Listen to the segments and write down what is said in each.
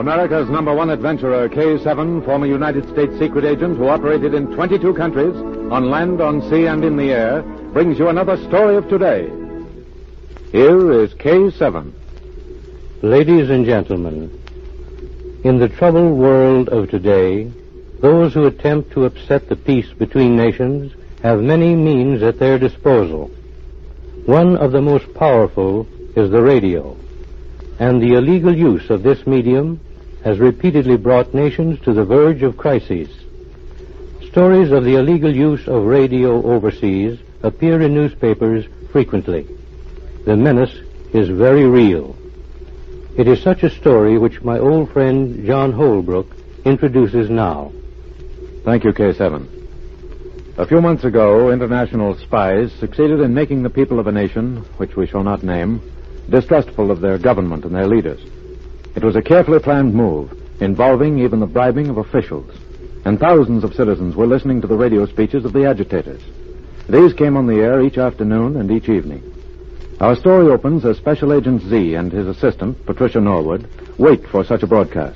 America's #1 adventurer, K7, former United States secret agent who operated in 22 countries, on land, on sea, and in the air, brings you another story of today. Here is K7. Ladies and gentlemen, in the troubled world of today, those who attempt to upset the peace between nations have many means at their disposal. One of the most powerful is the radio, and the illegal use of this medium has repeatedly brought nations to the verge of crises. Stories of the illegal use of radio overseas appear in newspapers frequently. The menace is very real. It is such a story which my old friend John Holbrook introduces now. Thank you, K7. A few months ago, international spies succeeded in making the people of a nation, which we shall not name, distrustful of their government and their leaders. It was a carefully planned move, involving even the bribing of officials, and thousands of citizens were listening to the radio speeches of the agitators. These came on the air each afternoon and each evening. Our story opens as Special Agent Z and his assistant, Patricia Norwood, wait for such a broadcast.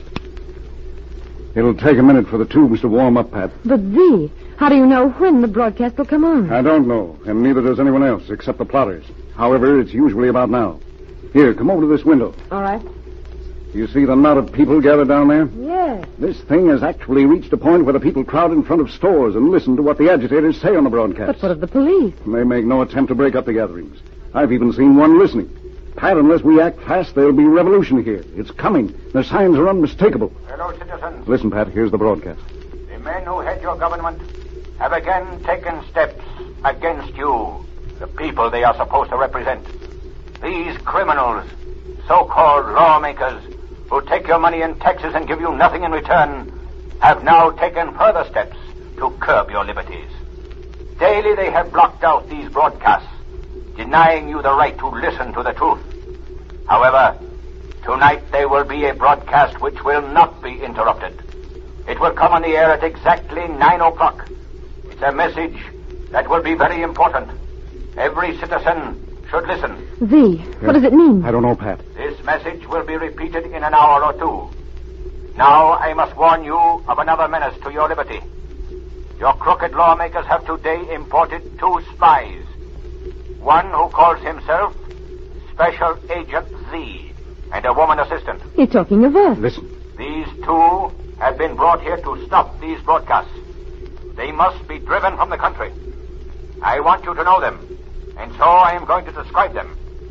It'll take a minute for the tubes to warm up, Pat. But Z, how do you know when the broadcast will come on? I don't know, and neither does anyone else except the plotters. However, it's usually about now. Here, come over to this window. All right. You see the knot of people gathered down there? Yes. This thing has actually reached a point where the people crowd in front of stores and listen to what the agitators say on the broadcast. But what of the police? They make no attempt to break up the gatherings. I've even seen one listening. Pat, unless we act fast, there'll be revolution here. It's coming. The signs are unmistakable. Hello, citizens. Listen, Pat, here's the broadcast. The men who head your government have again taken steps against you, the people they are supposed to represent. These criminals, so-called lawmakers, who take your money in taxes and give you nothing in return, have now taken further steps to curb your liberties. Daily they have blocked out these broadcasts, denying you the right to listen to the truth. However, tonight there will be a broadcast which will not be interrupted. It will come on the air at exactly 9 o'clock. It's a message that will be very important. Every citizen should listen. Z, what does it mean? I don't know, Pat. This message will be repeated in an hour or two. Now I must warn you of another menace to your liberty. Your crooked lawmakers have today imported 2 spies. One who calls himself Special Agent Z, and a woman assistant. You're talking of us. Listen. These 2 have been brought here to stop these broadcasts. They must be driven from the country. I want you to know them, and so I am going to describe them.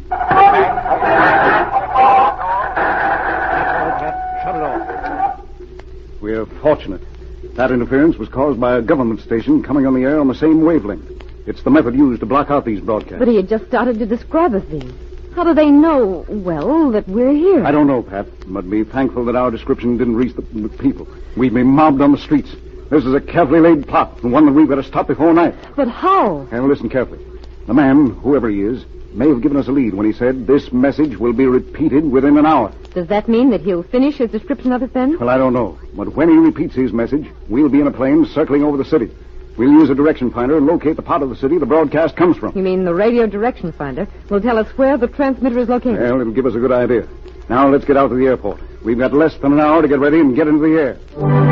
Shut it off. We're fortunate. That interference was caused by a government station coming on the air on the same wavelength. It's the method used to block out these broadcasts. But he had just started to describe us, Z. How do they know, well, that we're here? I don't know, Pat, but be thankful that our description didn't reach the people. We'd be mobbed on the streets. This is a carefully laid plot, and one that we've got to stop before night. But how? And listen carefully. The man, whoever he is, may have given us a lead when he said this message will be repeated within an hour. Does that mean that he'll finish his description of it then? Well, I don't know. But when he repeats his message, we'll be in a plane circling over the city. We'll use a direction finder and locate the part of the city the broadcast comes from. You mean the radio direction finder will tell us where the transmitter is located? Well, it'll give us a good idea. Now let's get out to the airport. We've got less than an hour to get ready and get into the air.